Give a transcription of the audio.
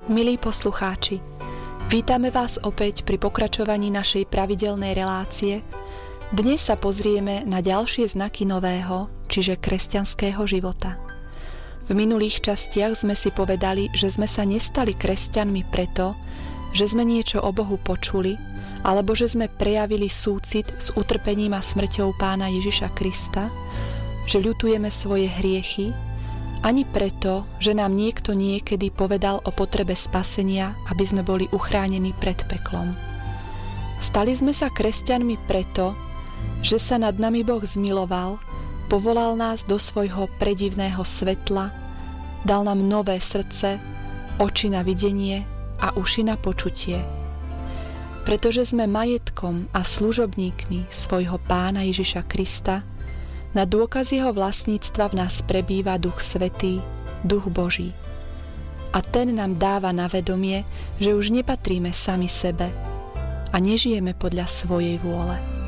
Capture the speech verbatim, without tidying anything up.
Milí poslucháči, vítame vás opäť pri pokračovaní našej pravidelnej relácie. Dnes sa pozrieme na ďalšie znaky nového, čiže kresťanského života. V minulých častiach sme si povedali, že sme sa nestali kresťanmi preto, že sme niečo o Bohu počuli, alebo že sme prejavili súcit s utrpením a smrťou Pána Ježiša Krista, že ľutujeme svoje hriechy, ani preto, že nám niekto niekedy povedal o potrebe spasenia, aby sme boli uchránení pred peklom. Stali sme sa kresťanmi preto, že sa nad nami Boh zmiloval, povolal nás do svojho predivného svetla, dal nám nové srdce, oči na videnie a uši na počutie. Pretože sme majetkom a služobníkmi svojho Pána Ježiša Krista, na dôkaz jeho vlastníctva v nás prebýva Duch Svätý, Duch Boží. A ten nám dáva na vedomie, že už nepatríme sami sebe a nežijeme podľa svojej vôle.